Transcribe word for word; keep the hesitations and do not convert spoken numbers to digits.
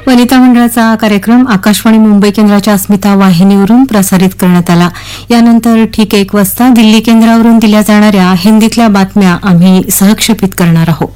वनिता मंडळाचा हा कार्यक्रम आकाशवाणी मुंबई केंद्राच्या अस्मिता वाहिनीवरून प्रसारित करण्यात आला. यानंतर ठीक एक वाजता दिल्ली केंद्रावरून दिल्या जाणाऱ्या हिंदीतल्या बातम्या आम्ही सहक्षेपित करणार आहोत.